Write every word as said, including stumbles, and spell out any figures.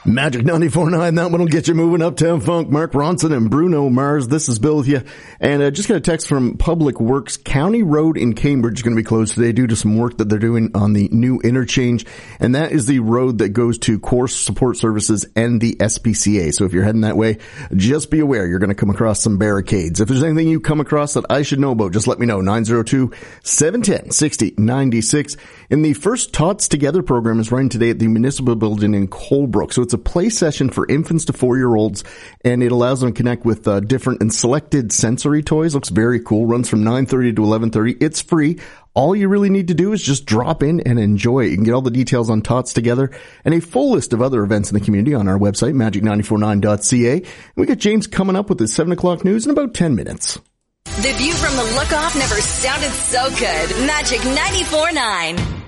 Magic ninety-four point nine, that one will get you moving. Uptown Funk, Mark Ronson and Bruno Mars. This is Bill with you. And uh, just got a text from Public Works. County Road in Cambridge is going to be closed today due to some work that they're doing on the new interchange. And that is the road that goes to Course Support Services and the S P C A. So if you're heading that way, just be aware you're going to come across some barricades. If there's anything you come across that I should know about, just let me know. nine oh two, seven one zero, six oh nine six. And the first Tots Together program is running today at the Municipal Building in Colebrook. So it's a play session for infants to four-year-olds, and it allows them to connect with uh, different and selected sensory toys. Looks very cool. Runs from nine thirty to eleven thirty. It's free. All you really need to do is just drop in and enjoy it. You can get all the details on Tots Together and a full list of other events in the community on our website, magic nine four nine dot c a. And we got James coming up with the seven o'clock news in about ten minutes. The view from the Look Off never sounded so good. Magic ninety-four point nine.